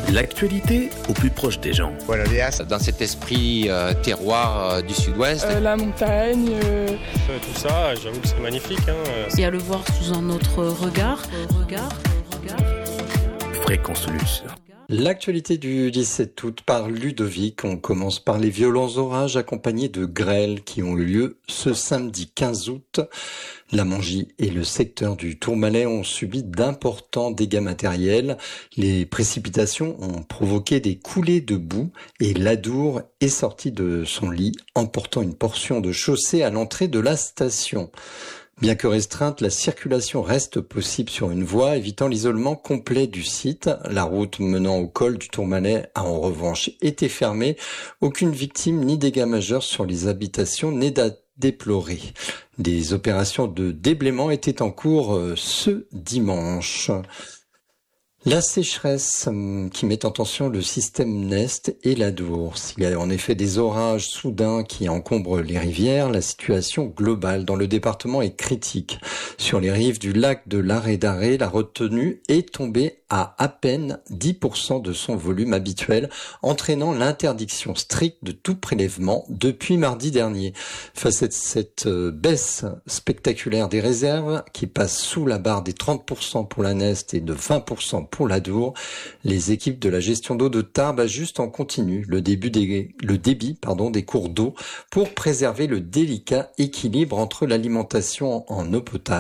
L'actualité au plus proche des gens. Voilà, dans cet esprit terroir du sud-ouest. La montagne. Tout ça, j'avoue que c'est magnifique. Et à le voir sous un autre regard. Fréquence Luce. L'actualité du 17 août par Ludovic. On commence par les violents orages accompagnés de grêles qui ont eu lieu ce samedi 15 août. La Mongie et le secteur du Tourmalet ont subi d'importants dégâts matériels. Les précipitations ont provoqué des coulées de boue et l'Adour est sorti de son lit, emportant une portion de chaussée à l'entrée de la station. Bien que restreinte, la circulation reste possible sur une voie, évitant l'isolement complet du site. La route menant au col du Tourmalet a en revanche été fermée. Aucune victime ni dégâts majeurs sur les habitations n'est à déplorer. Des opérations de déblaiement étaient en cours ce dimanche. La sécheresse qui met en tension le système Nest et l'Adour. S'il y a en effet des orages soudains qui encombrent les rivières, la situation globale dans le département est critique. Sur les rives du lac de l'Arrêt d'Arrêt, la retenue est tombée à peine 10% de son volume habituel, entraînant l'interdiction stricte de tout prélèvement depuis mardi dernier. Face à cette baisse spectaculaire des réserves, qui passe sous la barre des 30% pour la Nest et de 20% pour l'Adour, les équipes de la gestion d'eau de Tarbes ajustent en continu le débit des cours d'eau pour préserver le délicat équilibre entre l'alimentation en eau potable